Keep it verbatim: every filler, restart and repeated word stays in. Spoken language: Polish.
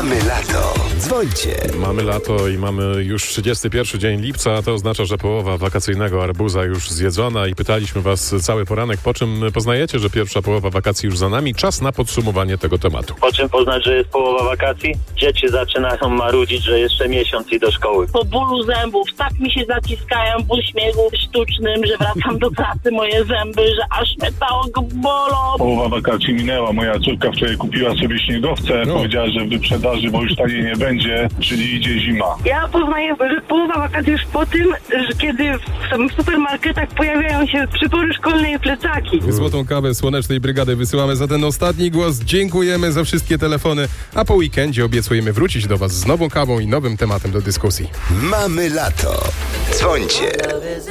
Mamy lato. Dzwońcie. Mamy lato i mamy już trzydziesty pierwszy dzień lipca, a to oznacza, że połowa wakacyjnego arbuza już zjedzona i pytaliśmy was cały poranek, po czym poznajecie, że pierwsza połowa wakacji już za nami. Czas na podsumowanie tego tematu. Po czym poznać, że jest połowa wakacji? Dzieci zaczynają marudzić, że jeszcze miesiąc i do szkoły. Po bólu zębów tak mi się zaciskają w uśmiechu sztucznym, że wracam do pracy moje zęby, że aż mnie tak bolą. Połowa wakacji minęła. Moja córka wczoraj kupiła sobie śmigowce. No. Powiedziała, że w wyprzedaży, bo już taniej nie będzie, czyli idzie zima. Ja poznaję, że połowa wakacji już po tym, że kiedy w supermarketach pojawiają się przy pory szkolnej plecaki. Złotą kawę Słonecznej Brygady wysyłamy za ten ostatni głos. Dziękujemy za wszystkie telefony, a po weekendzie obiecujemy wrócić do was z nową kawą i nowym tematem do dyskusji. Mamy lato. Dzwońcie.